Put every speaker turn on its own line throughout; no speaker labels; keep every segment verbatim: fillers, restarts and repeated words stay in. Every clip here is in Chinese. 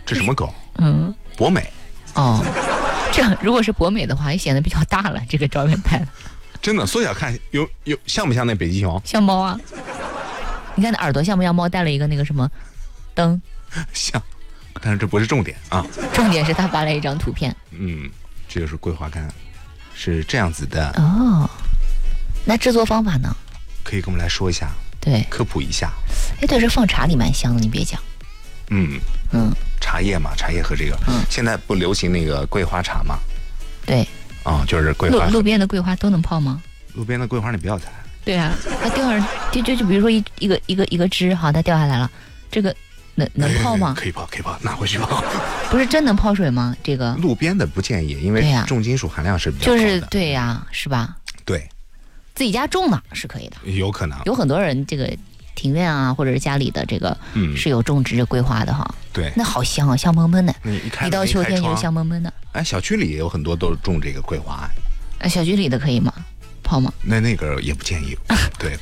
这什么狗？
嗯，
博美。
哦，这样如果是博美的话，也显得比较大了。这个照片拍的，
真的缩小看有有像不像那北极熊？
像猫啊！你看那耳朵像不像猫？带了一个那个什么灯？
像，但是这不是重点啊。
重点是他发了一张图片。
嗯，这就是桂花干，是这样子的。
哦，那制作方法呢？
可以跟我们来说一下，
对，
科普一下。
哎，对，这放茶里蛮香的，你别讲。
嗯
嗯，
茶叶嘛，茶叶和这个，
嗯，
现在不流行那个桂花茶吗？
对，
啊、哦，就是桂花。
路路边的桂花都能泡吗？
路边的桂花你不要采。
对啊，它掉下就就就比如说一一个一个一个枝，好，它掉下来了，这个能能泡吗？
可以泡，可以泡，拿回去泡。
不是真能泡水吗？这个
路边的不建议，因为重金属含量是比较高的。
就是对呀、啊，是吧？
对，
自己家种呢是可以的，
有可能。
有很多人这个庭院啊，或者是家里的这个，
嗯，
是有种植桂花的哈。
对，
那好香啊，香喷喷的。
你一看，
一到秋天就是香喷喷的。
哎，小区里也有很多都种这个桂花。
哎，小区里的可以吗？泡吗？
那那个也不建议。对。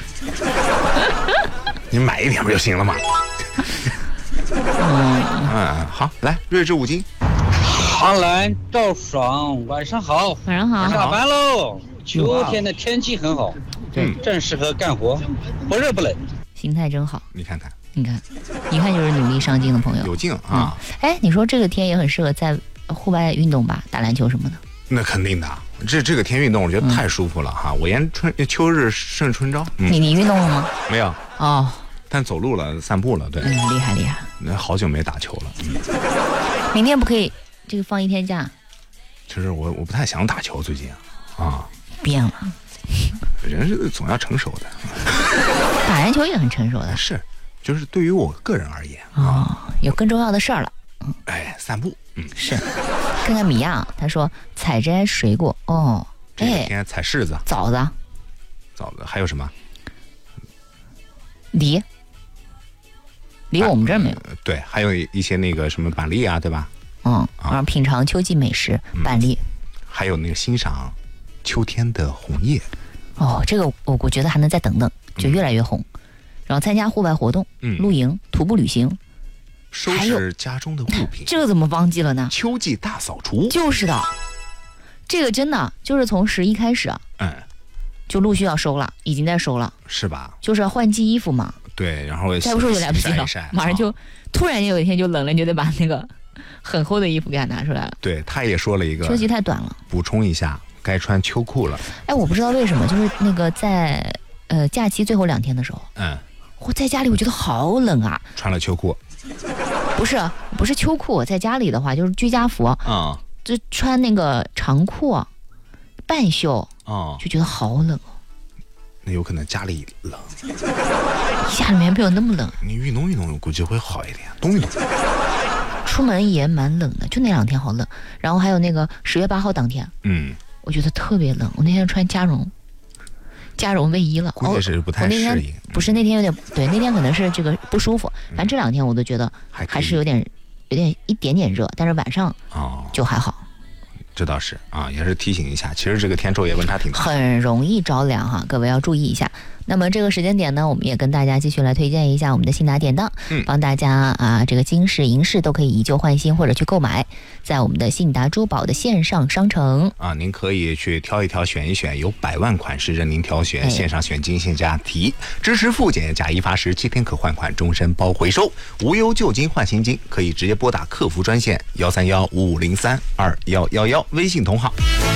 你买一点不就行了吗？
嗯
嗯，好，来睿智五金。
杭兰赵爽，晚上好。
晚上好。
下班喽。秋天的天气很好，
对，
正适合干活，不热不冷。
心态真好。
你看看，
你看，你看就是努力上进的朋友。
有劲啊！
哎、嗯，你说这个天也很适合在户外运动吧，打篮球什么的。
那肯定的，这这个天运动我觉得太舒服了、嗯、哈！我言春秋日胜春朝。
嗯、你你运动了吗？
没有。
哦。
但走路了，散步了，对。
嗯，厉害厉害。
那好久没打球了。嗯、
明天不可以这个放一天假？
其实我我不太想打球最近啊。
变了。
人是总要成熟的。
打篮球也很成熟的。
是，就是对于我个人而言
啊、哦，有更重要的事儿了。
嗯。哎，散步。嗯，
是。看看米娅，他说采摘水果哦，
这几天采柿子、
枣子、
枣子，还有什么？
梨，梨我们这儿没有、
呃。对，还有一些那个什么板栗啊，对吧？
嗯，然后品尝秋季美食，
嗯、
板栗，
还有那个欣赏秋天的红叶。
哦，这个我我觉得还能再等等，就越来越红。嗯、然后参加户外活动，
嗯，
露营、徒步旅行。
收拾家中的物品，
这个怎么忘记了呢？
秋季大扫除，
就是的，这个真的就是从十一开始啊，
嗯，
就陆续要收了，已经在收了，
是吧？
就是要换季衣服嘛，
对，然后
再不收就来不及了，马上就、哦、突然间有一天就冷了，你就得把那个很厚的衣服给它拿出来了。
对，他也说了一个，
秋季太短了，
补充一下，该穿秋裤了。
哎，我不知道为什么，就是那个在呃假期最后两天的时候，
嗯，
我在家里我觉得好冷啊，
穿了秋裤。
不是不是秋裤，在家里的话就是居家服啊、
嗯，
就穿那个长裤半袖
啊、嗯，
就觉得好冷哦。
那有可能家里冷，
家里面没有那么冷。
你运动运动，我估计会好一点，动一动。
出门也蛮冷的，就那两天好冷。然后还有那个十月八号当天，
嗯，
我觉得特别冷。我那天穿加绒。加绒卫衣了，
估计是不太适应。
哦、不是那天有点对，那天可能是这个不舒服。反正这两天我都觉得还是有点、有点一点点热，但是晚上就还好。
哦、这倒是啊，也是提醒一下，其实这个天昼夜温差挺大，
很容易着凉哈，各位要注意一下。那么这个时间点呢，我们也跟大家继续来推荐一下我们的信达典当，
嗯，
帮大家啊这个金饰银饰都可以以旧换新或者去购买，在我们的信达珠宝的线上商城
啊，您可以去挑一挑选一选，有百万款式任您挑选，哎、线上选金线加提，支持复检假一发十，七天可换款，终身包回收，无忧旧金换新金，可以直接拨打客服专线幺三幺五五零三二幺幺幺，微信同号。